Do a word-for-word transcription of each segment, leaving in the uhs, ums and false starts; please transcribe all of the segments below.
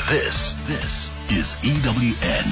This, this is E W N.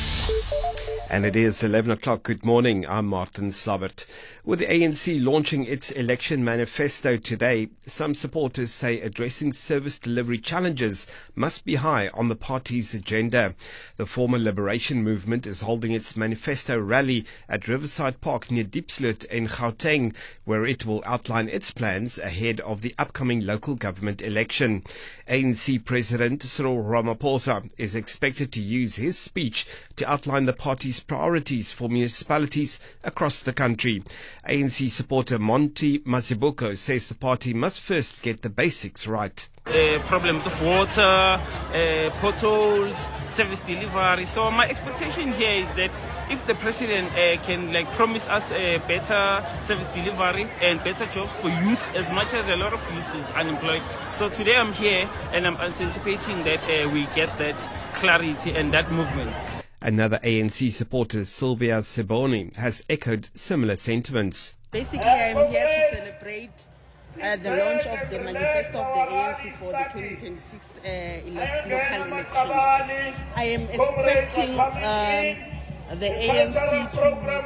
And it is eleven o'clock. Good morning. I'm Martin Slabbert. With the A N C launching its election manifesto today, some supporters say addressing service delivery challenges must be high on the party's agenda. The former Liberation Movement is holding its manifesto rally at Riverside Park near Diepsloot in Gauteng, where it will outline its plans ahead of the upcoming local government election. A N C President Cyril Ramaphosa is expected to use his speech to outline the party's priorities for municipalities across the country. A N C supporter Monty Mazibuko says the party must first get the basics right. Uh, problems of water, uh, potholes, service delivery. So my expectation here is that if the president uh, can like promise us a better service delivery and better jobs for youth, as much as a lot of youth is unemployed. So today I'm here and I'm anticipating that uh, we get that clarity and that movement. Another A N C supporter, Sylvia Seboni, has echoed similar sentiments. Basically, I'm here to celebrate uh, the launch of the manifesto of the A N C for the twenty twenty-six uh, ele- local elections. I am expecting um, the A N C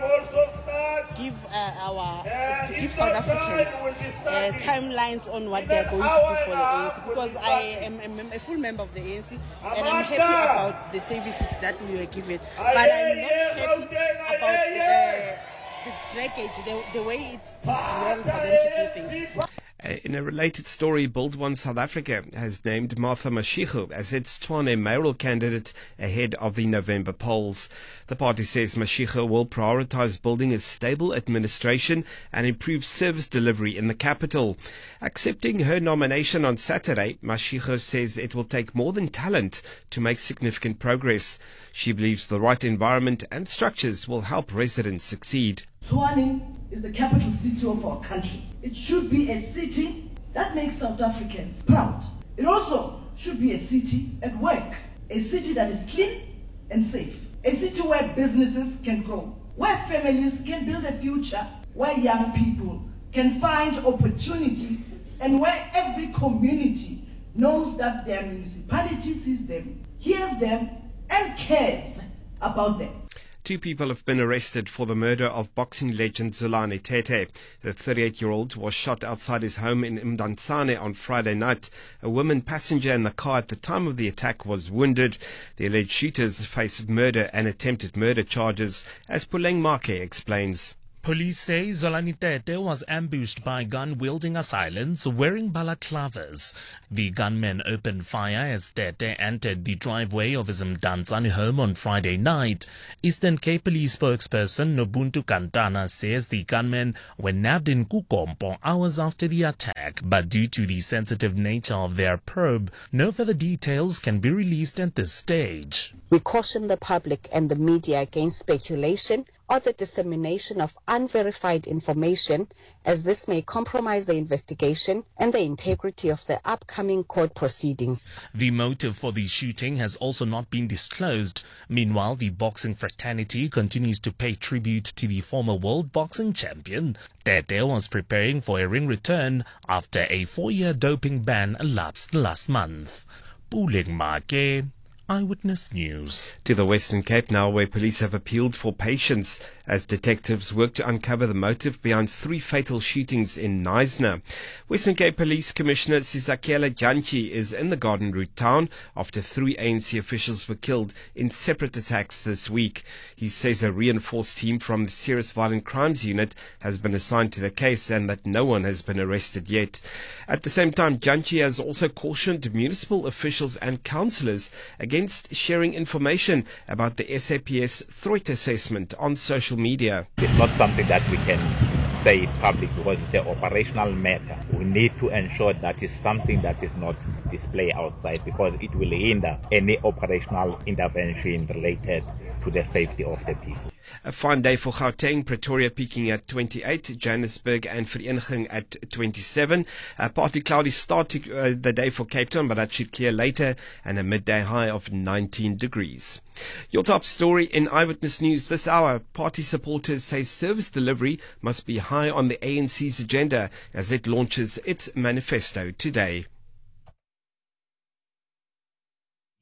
to give uh, our uh, to give South Africans uh, timelines on what they are going to do for the A N C, because I am a, mem- a full member of the A N C and I'm happy about the services that we were given, but I'm not happy about uh, the draggage, the, the way it takes long for them to do things. In a related story, Build One South Africa has named Martha Mashego as its Tshwane mayoral candidate ahead of the November polls. The party says Mashego will prioritize building a stable administration and improve service delivery in the capital. Accepting her nomination on Saturday, Mashego says it will take more than talent to make significant progress. She believes the right environment and structures will help residents succeed. Tshwane is the capital city of our country. It should be a city that makes South Africans proud. It also should be a city at work, a city that is clean and safe, a city where businesses can grow, where families can build a future, where young people can find opportunity, and where every community knows that their municipality sees them, hears them, and cares about them. Two people have been arrested for the murder of boxing legend Zolani Tete. The thirty-eight-year-old was shot outside his home in Mdantsane on Friday night. A woman passenger in the car at the time of the attack was wounded. The alleged shooters face murder and attempted murder charges, as Puleng Make explains. Police say Zolani Tete was ambushed by gun-wielding assailants wearing balaclavas. The gunmen opened fire as Tete entered the driveway of his Mdantsane home on Friday night. Eastern Cape Police spokesperson Nobuntu Kantana says the gunmen were nabbed in Kukompo hours after the attack, but due to the sensitive nature of their probe, no further details can be released at this stage. We caution the public and the media against speculation or the dissemination of unverified information, as this may compromise the investigation and the integrity of the upcoming court proceedings. The motive for the shooting has also not been disclosed. Meanwhile, the boxing fraternity continues to pay tribute to the former world boxing champion. Tete was preparing for a ring return after a four-year doping ban elapsed last month. Puleng Make, Eyewitness News. To the Western Cape now, where police have appealed for patience as detectives work to uncover the motive behind three fatal shootings in Knysna. Western Cape Police Commissioner Sisakhela Jantyi is in the Garden Route town after three A N C officials were killed in separate attacks this week. He says a reinforced team from the Serious Violent Crimes Unit has been assigned to the case and that no one has been arrested yet. At the same time, Jantyi has also cautioned municipal officials and councillors against sharing information about the S A P S threat assessment on social media. It's not something that we can say public because it's an operational matter. We need to ensure that it's something that is not displayed outside, because it will hinder any operational intervention related to the safety of the people. A fine day for Gauteng, Pretoria peaking at twenty-eight, Johannesburg and Vereeniging at twenty-seven. A partly cloudy start to uh, the day for Cape Town, but that should clear later, and a midday high of nineteen degrees. Your top story in Eyewitness News this hour. Party supporters say service delivery must be high on the A N C's agenda as it launches its manifesto today.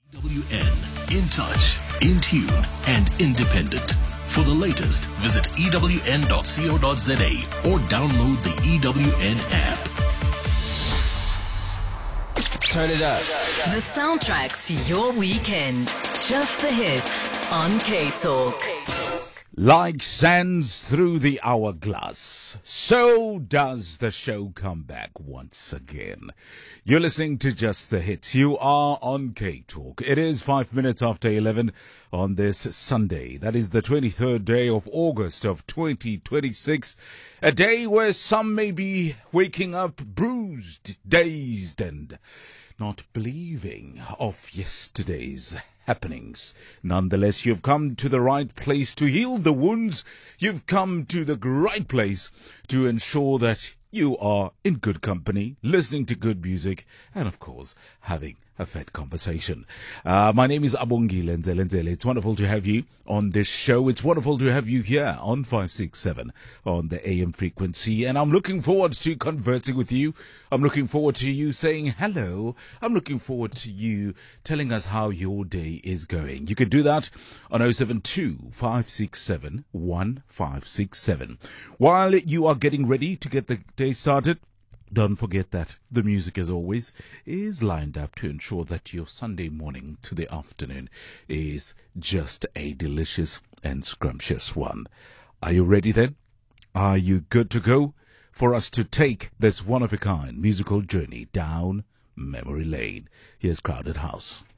N. In touch, in tune, and independent. For the latest, visit E W N dot co dot za or download the E W N app. Turn it up. The soundtrack to your weekend. Just the hits on K-Talk. Like sands through the hourglass, so does the show come back once again. You're listening to Just the Hits. You are on K-Talk. It is five minutes after eleven on this Sunday. That is the twenty-third day of August of twenty twenty-six. A day where some may be waking up bruised, dazed, and not believing of yesterday's happenings. Nonetheless, you've come to the right place to heal the wounds. You've come to the right place to ensure that you are in good company, listening to good music, and of course, having a fed conversation. Uh, my name is Abongile Nzelenzele. It's wonderful to have you on this show. It's wonderful to have you here on five six seven on the A M frequency. And I'm looking forward to conversing with you. I'm looking forward to you saying hello. I'm looking forward to you telling us how your day is going. You can do that on oh seven two, five six seven, one five six seven. While you are getting ready to get the day started, don't forget that the music, as always, is lined up to ensure that your Sunday morning to the afternoon is just a delicious and scrumptious one. Are you ready then? Are you good to go for us to take this one-of-a-kind musical journey down memory lane? Here's Crowded House.